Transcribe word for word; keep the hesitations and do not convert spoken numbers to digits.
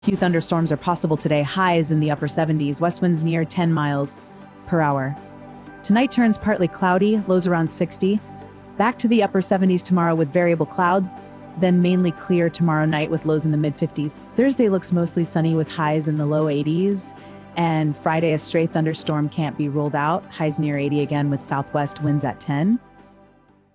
Few thunderstorms are possible today, highs in the upper seventies, west winds near ten miles per hour. Tonight turns partly cloudy, lows around sixty. Back to the upper seventies tomorrow with variable clouds, then mainly clear tomorrow night with lows in the mid fifties. Thursday looks mostly sunny with highs in the low eighties. And Friday, a stray thunderstorm can't be ruled out, highs near eighty again with southwest winds at ten.